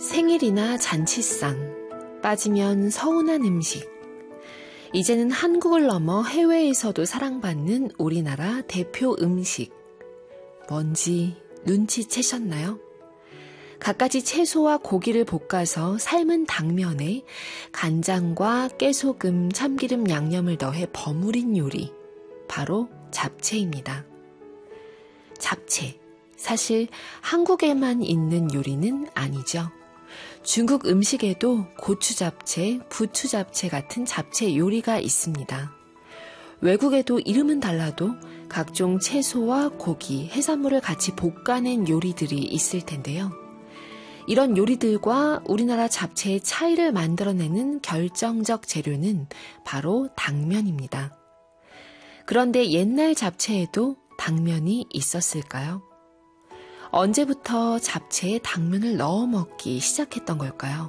생일이나 잔치상, 빠지면 서운한 음식. 이제는 한국을 넘어 해외에서도 사랑받는 우리나라 대표 음식. 뭔지 눈치채셨나요? 갖가지 채소와 고기를 볶아서 삶은 당면에 간장과 깨소금, 참기름 양념을 더해 버무린 요리. 바로 잡채입니다. 잡채. 사실 한국에만 있는 요리는 아니죠. 중국 음식에도 고추 잡채, 부추 잡채 같은 잡채 요리가 있습니다. 외국에도 이름은 달라도 각종 채소와 고기, 해산물을 같이 볶아낸 요리들이 있을 텐데요. 이런 요리들과 우리나라 잡채의 차이를 만들어내는 결정적 재료는 바로 당면입니다. 그런데 옛날 잡채에도 당면이 있었을까요? 언제부터 잡채에 당면을 넣어 먹기 시작했던 걸까요?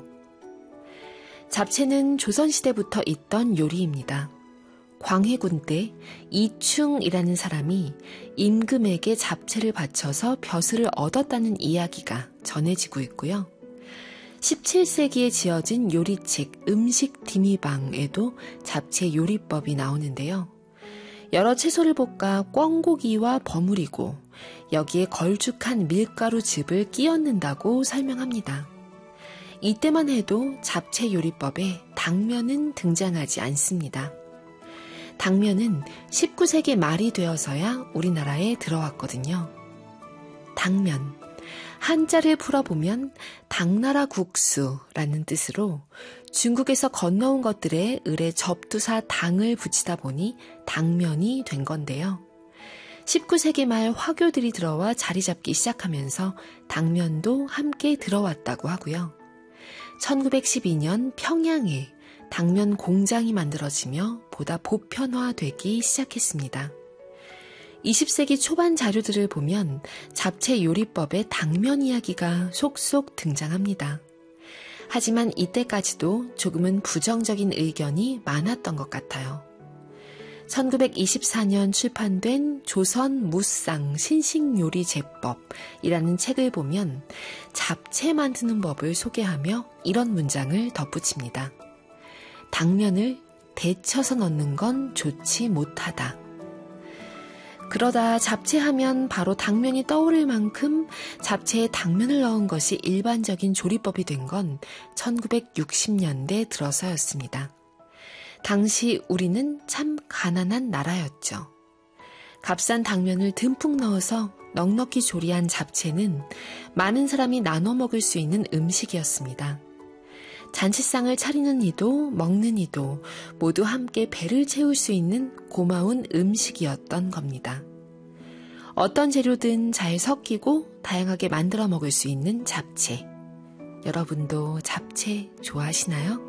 잡채는 조선시대부터 있던 요리입니다. 광해군 때 이충이라는 사람이 임금에게 잡채를 바쳐서 벼슬을 얻었다는 이야기가 전해지고 있고요. 17세기에 지어진 요리책 음식 디미방에도 잡채 요리법이 나오는데요. 여러 채소를 볶아 꿩고기와 버무리고 여기에 걸쭉한 밀가루즙을 끼얹는다고 설명합니다. 이때만 해도 잡채 요리법에 당면은 등장하지 않습니다. 당면은 19세기 말이 되어서야 우리나라에 들어왔거든요. 당면, 한자를 풀어보면 당나라 국수라는 뜻으로 중국에서 건너온 것들에 을에 접두사 당을 붙이다 보니 당면이 된 건데요. 19세기 말 화교들이 들어와 자리 잡기 시작하면서 당면도 함께 들어왔다고 하고요. 1912년 평양에 당면 공장이 만들어지며 보다 보편화되기 시작했습니다. 20세기 초반 자료들을 보면 잡채 요리법에 당면 이야기가 속속 등장합니다. 하지만 이때까지도 조금은 부정적인 의견이 많았던 것 같아요. 1924년 출판된 조선 무쌍 신식요리제법이라는 책을 보면 잡채 만드는 법을 소개하며 이런 문장을 덧붙입니다. 당면을 데쳐서 넣는 건 좋지 못하다. 그러다 잡채하면 바로 당면이 떠오를 만큼 잡채에 당면을 넣은 것이 일반적인 조리법이 된 건 1960년대 들어서였습니다. 당시 우리는 참 가난한 나라였죠. 값싼 당면을 듬뿍 넣어서 넉넉히 조리한 잡채는 많은 사람이 나눠 먹을 수 있는 음식이었습니다. 잔치상을 차리는 이도 먹는 이도 모두 함께 배를 채울 수 있는 고마운 음식이었던 겁니다. 어떤 재료든 잘 섞이고 다양하게 만들어 먹을 수 있는 잡채. 여러분도 잡채 좋아하시나요?